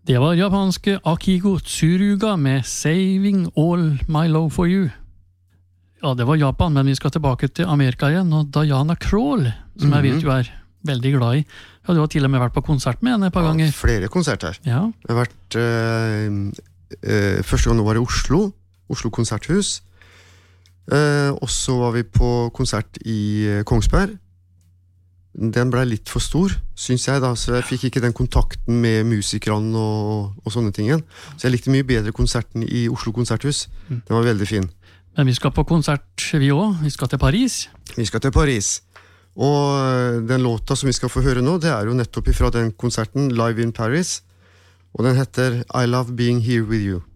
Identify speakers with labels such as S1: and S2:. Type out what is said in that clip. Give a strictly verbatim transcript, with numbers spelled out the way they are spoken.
S1: Det var japanske Akiko Tsuruga med Saving All My Love For You. Ja, det var Japan, men vi skal tilbake til Amerika igjen, og Diana Krall, som jeg vet du er veldig glad i. Ja, du har til og med vært på konsert med henne et par
S2: ja,
S1: ganger.
S2: Flere konserter.
S1: Ja.
S2: Jeg har vært, øh, øh, første gang nå var i Oslo, Oslo Konserthus. Uh, og så var vi på konsert i uh, Kongsberg. Den ble litt for stor, synes jeg da, så jeg fikk ikke den kontakten med musikerne og, og sånne ting. Så jeg likte mye bedre konserten i Oslo Konserthus. Den var veldig fin.
S1: Men vi skal på konsert vi også, vi skal til Paris.
S2: Vi skal til Paris. Og uh, den låta som vi skal få høre nå, det er jo nettopp ifra den konserten Live in Paris. Og den heter I Love Being Here With You.